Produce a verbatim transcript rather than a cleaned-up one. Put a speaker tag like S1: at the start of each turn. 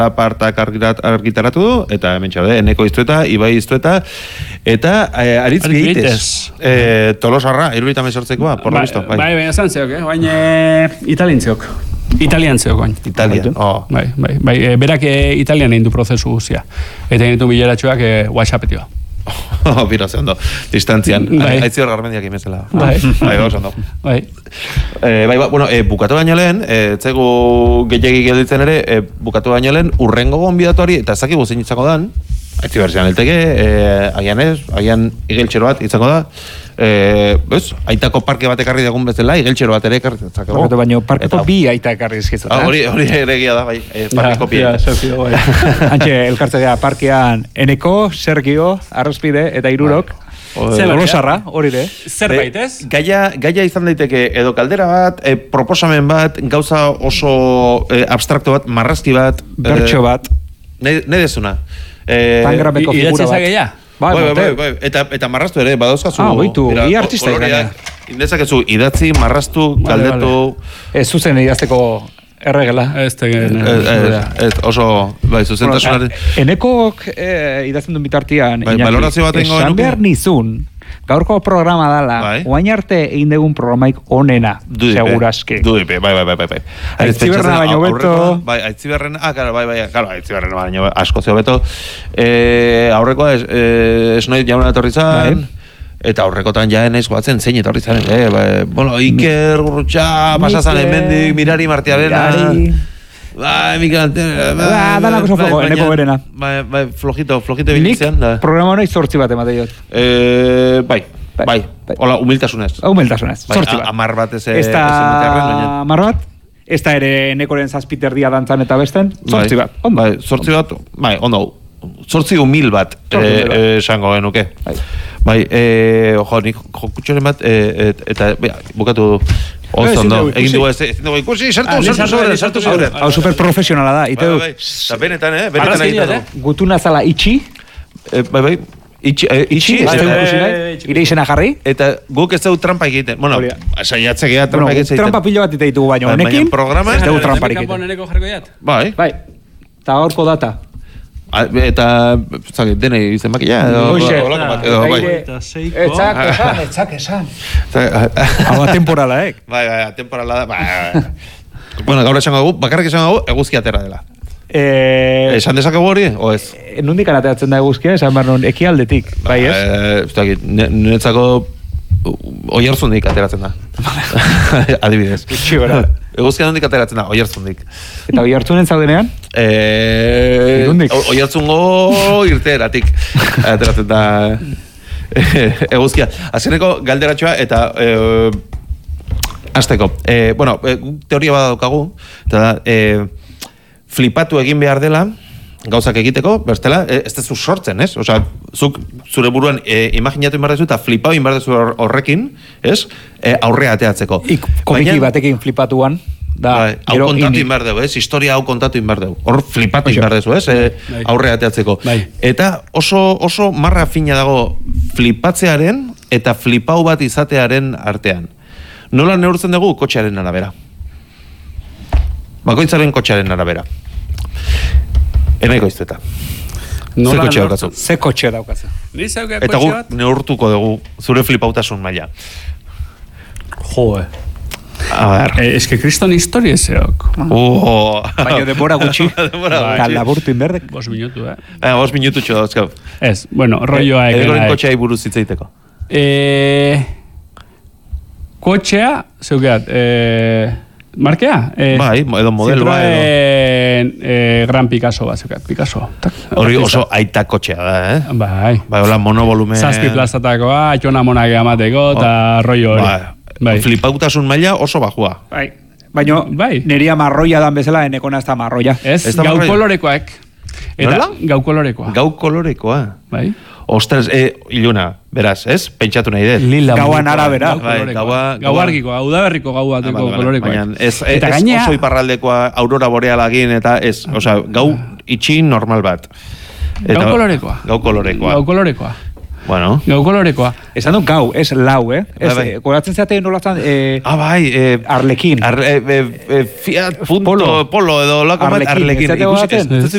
S1: apartak argitaratu du, eta hemen txaude, Eneko Iztueta, Ibai Iztueta, eta eh, Aritz Bieites. Eh, Tolosarra, irurita mesortzekoa, por lo visto.
S2: Bai, bai, esan zeok, eh? Baina italientzeok. Italian zeok, bain.
S1: Italian, oh.
S2: Bai, bai, bai, e, berak e, italian egin du prozesu guzia. Eta egin du bileratxoak e, WhatsAppetioa.
S1: Oh, bira, ze ondo, distantzian.
S2: Bai.
S1: Aitzi hor garmendiak imezela.
S2: Bai.
S1: Bai, oso ondo.
S2: Bai.
S1: Eh, bai, ba, bueno, eh, bukatu baino lehen, eh, etzegu gehiagik gelditzen ere, eh, bukatu baino lehen, urrengo gonbidatuari, eta ez dakigu zein izango dan, aitzi berzian elteke, eh, agian ez, agian igeltxero bat izango da, eh, bez, aitako parke bat ekarri dagun bezala, igeltxero bat ere ekarri zatzakego.
S3: Parkatu baino, parkeko eta, bi aita ekarri izkizu.
S1: Ah, hori, hori ere egia da, bai, eh, parkeko bi.
S2: Ja, ja, bai.
S3: Antxe, elkartzea parkean Eneko, Sergio, Arrozpide eta Irurok. Tolosarra, hori de.
S2: Zerbait, ez?
S1: Gaia, gaia izan daiteke edo kaldera bat, e, proposamen bat, gauza oso e, abstrakto bat, marrazki bat.
S3: Bertxo bat.
S1: Ne dezuna.
S3: E, Tangrameko figura bat.
S2: Idatxe
S1: Bai, bai, bai, bai, eta, eta marraztu ere, badauzkazu.
S3: Ah, oitu, i artista izan.
S1: Indezakezu, idatzi, marraztu, galdetu.
S3: Ez zuzen idazteko erregela.
S2: Ez tegen.
S1: Ez, oso, bai, zuzentasunaren.
S3: Enekok idazten duen bitartian,
S1: balorazio bat engo
S3: esan behar nizun, gaurko programa dala, oain arte egin dugun programaik onena, seguraski.
S1: Dudipe, bai, bai, bai, bai.
S3: Aitziberrena baino beto.
S1: Bai, aitziberrena, ah, claro, bai, bai, claro, aitziberrena baino asko zeo beto. Aurrekoa, esnoit jauna etorri zan, eta aurrekotan ja naiz goatzen zein etorri zaren, eh, bai, bueno, Iker Gurrutxa, pasazan hemendik, Mirari Martiarena. Bai, Mikel Antena.
S3: Ba, dana oso flojo, Eneko berena.
S1: Bai, bai, flojito, flojito bilitzean.
S3: Nik programa hori zortzi bat emate jot.
S1: Eh, bai, bai. Hola, humiltasunez.
S3: Humiltasunez, zortzi bat.
S1: Amar bat ez
S3: ez da amar bat, ez da ere Enekoren zazpiter dia dantzan eta besten, zortzi bat.
S1: Bai, zortzi bat, bai, ondo. Zortzi humil bat, esango genuke. Bai, ojo, nik jokutxoren bat, eta bukatu oso ondo, egin dugu ez, egin dugu ikusi, sartu, sartu sobre, sartu sobre.
S3: Hau superprofesionala da, ite du.
S1: Eta benetan, eh, benetan egin dugu.
S3: Gutuna zala itxi.
S1: Bai, bai, itxi, itxi.
S3: Ire izena jarri.
S1: Eta guk ez dugu trampa egiten. Bueno, saiatzek ega trampa egiten.
S3: Trampa pilo bat ite ditugu baino, honekin, ez dugu trampa egiten.
S1: Bai.
S3: Bai, eta gaurko data.
S1: Eta, zake, denei izen makia edo... Olako bat, edo, bai.
S3: Etzak esan, etzak esan. Hau atemporala, eh?
S1: Bai, bai, atemporala da, bai. Bueno, gaur esan gagu, bakarrik esan gagu, eguzki atera dela. Esan dezakegu hori, o ez?
S3: Nundik anateatzen da eguzkia, esan behar nun, ekialdetik, bai ez?
S1: Zake, niretzako oiarzundik ateratzen da. Adibidez.
S3: Itxibera.
S1: Eguzkia nondik ateratzen da, oiarzundik.
S3: Eta oiartzunen zaudenean?
S1: Eee... Oiartzungo irteeratik ateratzen da eguzkia. Azkeneko galderatxoa eta azteko. Bueno, teoria bat daukagu, eta da, flipatu egin behar dela, gauzak egiteko, bestela, ez dezu sortzen, ez? Osa, zuk zure buruan e, imaginatu inbar dezu eta flipau inbar dezu horrekin, ez? E, aurrea ateatzeko.
S3: Ik komiki batekin flipatuan, da,
S1: bai, hau kontatu inbar deu, ez? Historia hau kontatu inbar deu. Hor flipatu inbar dezu, ez? E, aurrea ateatzeko.
S2: Bai.
S1: Eta oso, oso marra fina dago flipatzearen eta flipau bat izatearen artean. Nola neurtzen dugu? Kotxearen arabera. Bakoitzaren kotxearen arabera. Eneko Iztueta. Ze kotxe daukazu?
S3: Ze kotxe daukazu.
S1: Eta guk neurtuko dugu zure flipautasun maila.
S2: Joe.
S1: A ver.
S2: Eh, es que kriston historia zeok.
S1: Oh.
S3: Baina denbora gutxi. Kalaburtu inberdek.
S2: Bos minutu, eh?
S1: Eh, bos minutu txo dauzkau.
S2: Ez, bueno, rolloa
S1: egin. Egoren kotxea buruz hitzaiteko.
S2: Eh, kotxea, zeukeat, eh... Markea?
S1: Eh, bai, edo modelo
S2: bai. Citroen eh, Gran Picasso bat, zeukat, Picasso.
S1: Hori oso aita kotxea da, eh?
S2: Bai.
S1: Bai, hola, monovolumen...
S2: Zazpi plazatakoa, atxona monak emateko, eta oh. rollo hori.
S1: Bai. Bai. Flipautasun maila oso bajua.
S3: Bai. Baina, bai. Neria marroia dan bezala, enekona ez da marroia.
S2: Ez, gau kolorekoak. Eta gau kolorekoa.
S1: Gau kolorekoa.
S2: Bai.
S1: Ostras, eh, iluna, beraz, ez? Pentsatu nahi dut.
S3: Lila gauan arabera.
S1: Bai, gaua,
S2: gau argikoa, udaberriko gau bateko kolorekoa.
S1: Baina, ez, ez gainea... oso iparraldekoa aurora borealagin, eta ez, osea, gau itxi normal bat.
S2: Eta, gau kolorekoa.
S1: Gau kolorekoa.
S2: Gau kolorekoa.
S1: Bueno.
S2: Gau kolorekoa.
S3: Esan du gau, ez lau, eh? Ez, bai, bai. Koratzen zeate nolazan... Eh,
S1: ah, bai. Eh,
S3: arlekin.
S1: Ar, eh, eh, Fiat punto, polo, polo edo lako bat arlekin.
S3: Arlekin, ez